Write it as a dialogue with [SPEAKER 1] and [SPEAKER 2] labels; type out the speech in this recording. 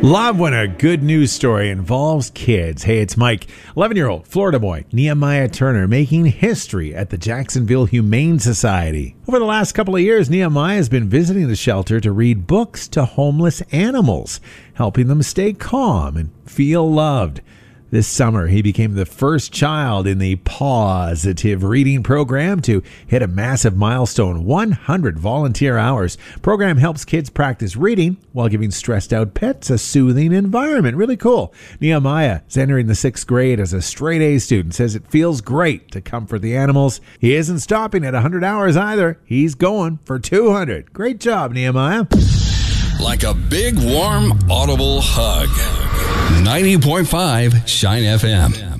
[SPEAKER 1] Love when a good news story involves kids. Hey, it's Mike. 11-year-old Florida boy Nehemiah Turner making history at the Jacksonville Humane Society. Over the last couple of years, Nehemiah has been visiting the shelter to read books to homeless animals, helping them stay calm and feel loved. This summer, he became the first child in the Positive Reading program to hit a massive milestone, 100 volunteer hours. Program helps kids practice reading while giving stressed out pets a soothing environment. Really cool. Nehemiah is entering the 6th grade as a straight A student, says it feels great to comfort the animals. He isn't stopping at 100 hours either. He's going for 200. Great job, Nehemiah.
[SPEAKER 2] Like a big, warm, audible hug. 90.5 Shine FM.